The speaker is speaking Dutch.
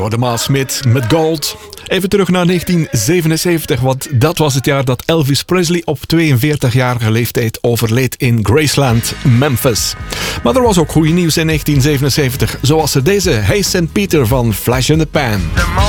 Jordema Smith met Gold. Even terug naar 1977, want dat was het jaar dat Elvis Presley op 42-jarige leeftijd overleed in Graceland, Memphis. Maar er was ook goede nieuws in 1977, zoals deze Hey St. Peter van Flash in the Pan.